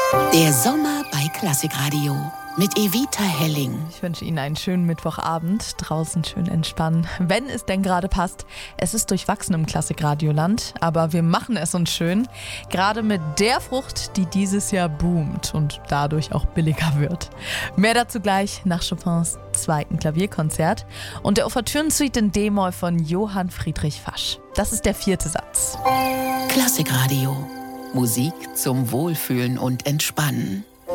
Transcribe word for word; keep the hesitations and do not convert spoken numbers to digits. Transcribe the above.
Der Sommer bei Klassikradio mit Evita Helling. Ich wünsche Ihnen einen schönen Mittwochabend. Draußen schön entspannen, wenn es denn gerade passt. Es ist durchwachsen im Klassikradioland, aber wir machen es uns schön. Gerade mit der Frucht, die dieses Jahr boomt und dadurch auch billiger wird. Mehr dazu gleich nach Chopins zweiten Klavierkonzert und der Ouvertüren-Suite in D-Moll von Johann Friedrich Fasch. Das ist der vierte Satz. Klassikradio. Musik zum Wohlfühlen und Entspannen.